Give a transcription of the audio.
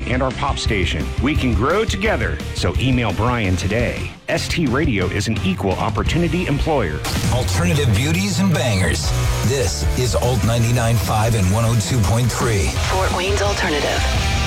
and our pop station. We can grow together, so email Brian today. ST Radio is an equal opportunity employer. Alternative beauties and bangers. This is Alt 99.5 and 102.3. Fort Wayne's Alternative.